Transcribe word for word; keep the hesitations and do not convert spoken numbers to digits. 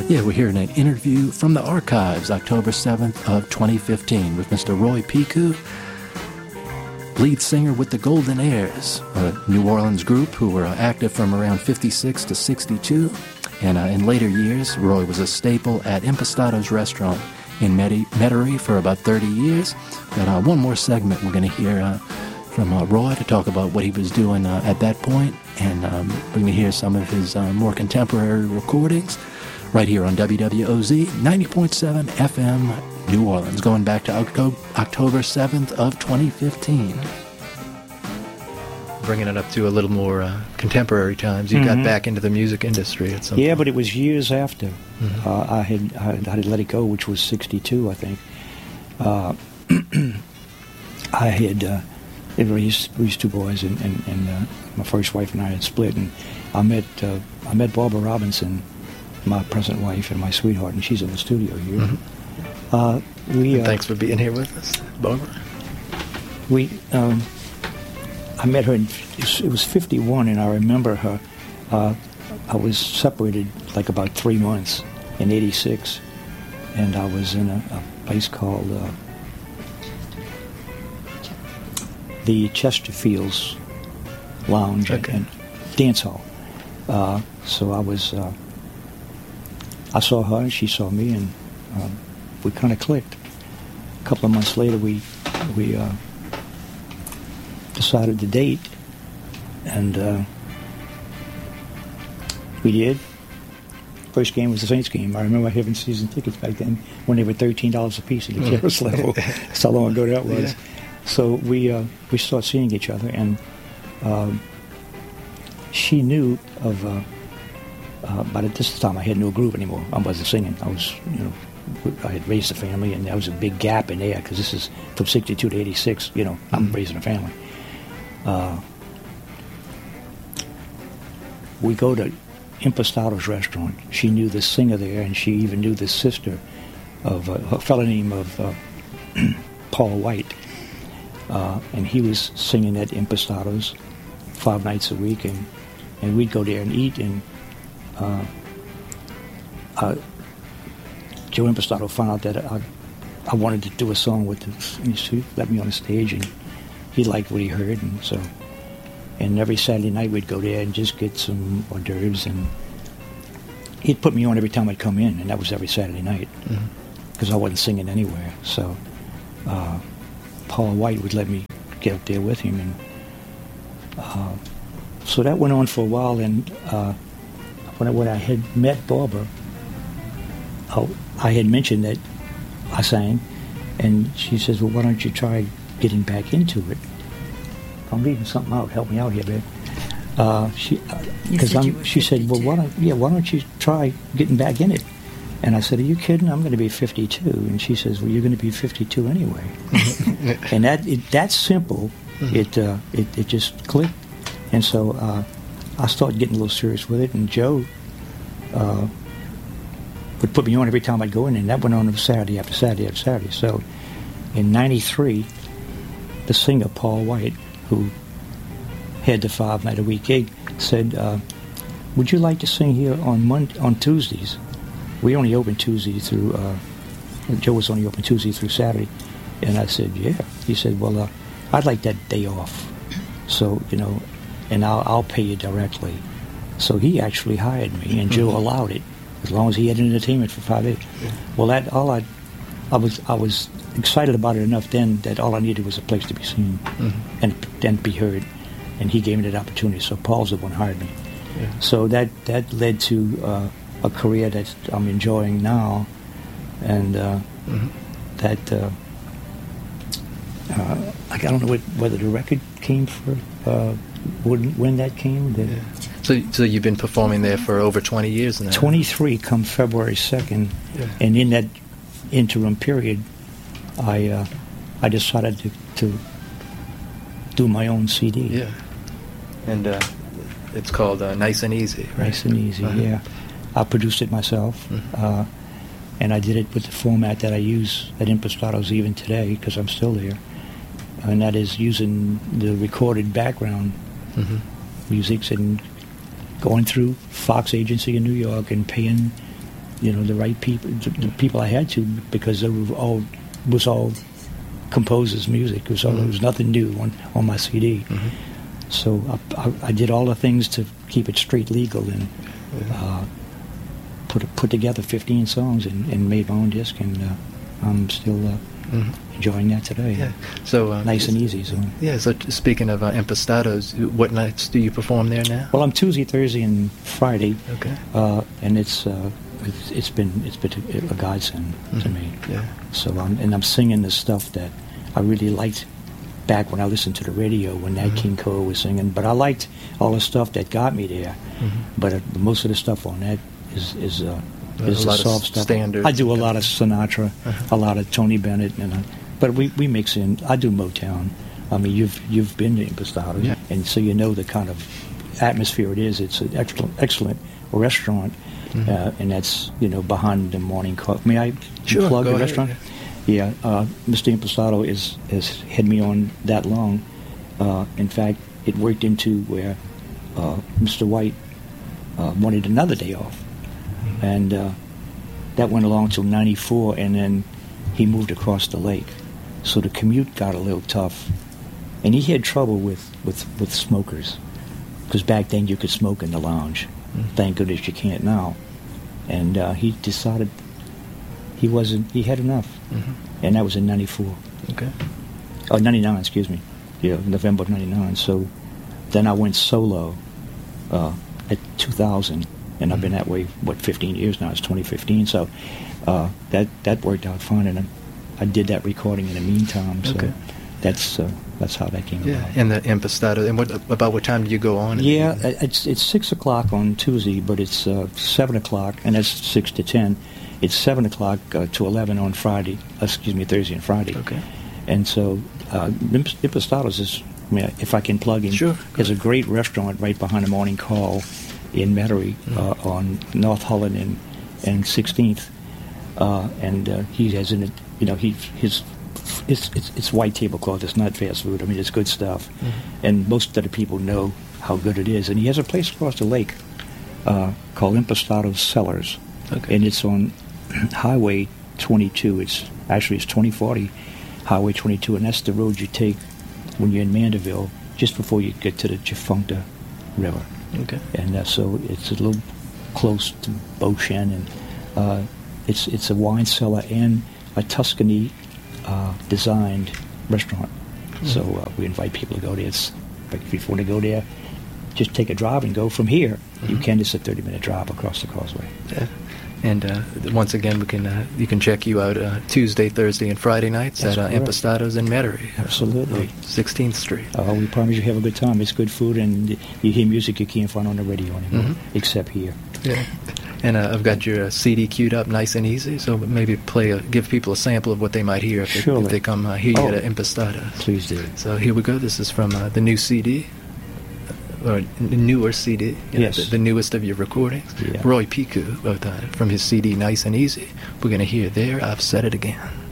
Yeah, we're hearing an interview from the archives, October seventh of twenty fifteen, with Mister Roy Piku, lead singer with the Golden Heirs, a New Orleans group who were active from around fifty-six to sixty-two. And uh, in later years, Roy was a staple at Impastado's restaurant in Met- Metairie for about thirty years. Got uh, one more segment we're going to hear uh, from uh, Roy to talk about what he was doing uh, at that point, and um, we're going to hear some of his uh, more contemporary recordings right here on W W O Z ninety point seven F M New Orleans, going back to October, October seventh of twenty fifteen. Bringing it up to a little more uh, contemporary times. You mm-hmm. got back into the music industry at some yeah, point. But it was years after. Mm-hmm. Uh, I had I had let it go, which was sixty-two, I think. Uh, I had uh, it was these two boys, and, and, and uh, my first wife and I had split, and I met uh, I met Barbara Robinson, my present wife and my sweetheart, and she's in the studio here. Mm-hmm. Uh, we uh, thanks for being here with us, Barbara. We. Um, I met her in, it was fifty-one, and I remember her, uh, I was separated like about three months in eighty-six, and I was in a, a place called uh, the Chesterfields Lounge okay. and, and Dance Hall. Uh, so I was, uh, I saw her, and she saw me, and um, we kind of clicked. A couple of months later, we, we, uh, decided to date, and uh, we did. First game was the Saints game. I remember having season tickets back then when they were thirteen dollars a piece at the terrace level. That's how long ago that was. Yeah. So we uh, we started seeing each other, and um, she knew of. Uh, uh, but at this time, I had no group anymore. I wasn't singing. I was, you know, I had raised a family, and there was a big gap in there because this is from sixty-two to eighty-six. You know, mm-hmm. I'm raising a family. Uh, we go to Impastado's restaurant. She knew the singer there, and she even knew the sister of uh, a fellow named of uh, Paul White, uh, and he was singing at Impastado's five nights a week, and, and we'd go there and eat. And uh, uh, Joe Impastado found out that I, I wanted to do a song with him, and he let me on the stage, and he liked what he heard, and so, and every Saturday night we'd go there and just get some hors d'oeuvres, and he'd put me on every time I'd come in, and that was every Saturday night, because mm-hmm. I wasn't singing anywhere. So uh, Paul White would let me get up there with him, and uh, so that went on for a while. And uh, when, I, when I had met Barbara, I, I had mentioned that I sang, and she says, "Well, why don't you try getting back into it?" I'm leaving something out. Help me out here, babe. Uh, she, because uh, I'm. She said, "Well, why don't yeah, why don't you try getting back in it?" And I said, "Are you kidding? I'm going to be fifty-two." And she says, "Well, you're going to be fifty-two anyway." And that it, that's simple. Mm-hmm. It, uh, it it just clicked, and so uh, I started getting a little serious with it. And Joe uh, would put me on every time I'd go in, and that went on Saturday after Saturday after Saturday. So in ninety-three, the singer Paul White, who had the five night a week gig, said, uh, "Would you like to sing here on Monday, on Tuesdays?" We only open Tuesday through. Uh, Joe was only open Tuesday through Saturday, and I said, "Yeah." He said, "Well, uh, I'd like that day off, so you know, and I'll I'll pay you directly." So he actually hired me, and Joe allowed it as long as he had entertainment for five days. Yeah. Well, that all I, I was I was excited about it enough then that all I needed was a place to be seen mm-hmm. and then be heard, and he gave me that opportunity. So Paul's the one who hired me. Yeah. So that that led to uh, a career that I'm enjoying now, and uh, mm-hmm. that uh, uh, I don't know what, whether the record came for uh, when, when that came. The, yeah. So, so you've been performing there for over twenty years now. twenty-three come February second, yeah. And in that interim period, I uh, I decided to, to do my own C D. Yeah, and uh, it's called uh, Nice and Easy. Right? Nice and Easy. Uh-huh. Yeah, I produced it myself, mm-hmm. uh, and I did it with the format that I use at Impastado's even today because I'm still there, and that is using the recorded background mm-hmm. music and going through Fox Agency in New York and paying you know, the right people, the, the people I had to, because it was all was all composers' music. It was all, mm-hmm. there was nothing new on, on my C D. Mm-hmm. So I, I, I did all the things to keep it straight legal and mm-hmm. uh, put put together fifteen songs and, and made my own disc, and uh, I'm still uh, mm-hmm. enjoying that today. Yeah. So uh, nice and easy. So yeah. So speaking of uh, Impastados, what nights do you perform there now? Well, I'm Tuesday, Thursday, and Friday. Okay. Uh, and it's, uh, it's it's been it's been a godsend mm-hmm. to me. Yeah. So I'm and I'm singing the stuff that I really liked back when I listened to the radio when Nat mm-hmm. King Cole was singing. But I liked all the stuff that got me there. Mm-hmm. But uh, most of the stuff on that is is uh, is the soft stuff. Standards. I do a lot of Sinatra, uh-huh. a lot of Tony Bennett, and uh, but we, we mix in. I do Motown. I mean, you've you've been to Impastados, yeah. and so you know the kind of atmosphere it is. It's an excellent excellent restaurant, mm-hmm. uh, and that's you know behind the morning coffee. May I sure, plug the ahead, restaurant? Yeah, yeah uh, Mister Impastado is has had me on that long. Uh, in fact, it worked into where uh, Mister White uh, wanted another day off. And uh, that went along till ninety-four, and then he moved across the lake. So the commute got a little tough. And he had trouble with, with, with smokers. Because back then you could smoke in the lounge. Mm-hmm. Thank goodness you can't now. And uh, he decided he wasn't, he had enough. Mm-hmm. And that was in ninety-four. Okay. Oh, ninety-nine, excuse me. Yeah, November of ninety-nine. So then I went solo uh, at two thousand. And I've been that way, what, fifteen years now. It's twenty fifteen, so uh, that that worked out fine. And I, I did that recording in the meantime, so okay. that's uh, that's how that came yeah. about. And the Impastado. And what about what time do you go on? Yeah, it's it's six o'clock on Tuesday, but it's uh, seven o'clock, and that's six to ten. It's seven o'clock uh, to eleven on Friday. Uh, excuse me, Thursday and Friday. Okay. And so uh, Impastados is, I mean, if I can plug in, sure. there's a great restaurant right behind the Morning Call in Metairie, mm-hmm. uh, on North Holland and and sixteenth, uh, and uh, he has in it, you know, he his it's, it's it's white tablecloth. It's not fast food. I mean, it's good stuff, mm-hmm. and most of the people know how good it is. And he has a place across the lake uh, called Impastados Cellars, okay. and it's on Highway twenty-two. It's actually it's twenty forty Highway twenty-two, and that's the road you take when you're in Mandeville, just before you get to the Tchefuncte River. Okay. And uh, so it's a little close to Beauchene, and uh, it's it's a wine cellar and a Tuscany uh, designed restaurant. Mm. So uh, we invite people to go there. It's, if you want to go there, just take a drive and go from here. Mm-hmm. You can. It's a thirty minute drive across the causeway. Yeah. And uh, once again, we can uh, you can check you out uh, Tuesday, Thursday, and Friday nights That's at uh, Impastados in Metairie. Absolutely. Uh, sixteenth Street. Uh, we promise you have a good time. It's good food, and you hear music you can't find on the radio anymore, mm-hmm. except here. Yeah. And uh, I've got your uh, C D queued up nice and easy, so maybe play, a, give people a sample of what they might hear if they, if they come uh, hear you oh, at Impastados. Please do. So here we go. This is from uh, the new C D. Or newer C D, you yes. know, the, the newest of your recordings. Yeah. Roy Piku, uh, from his C D Nice and Easy. We're going to hear There I've Said It Again.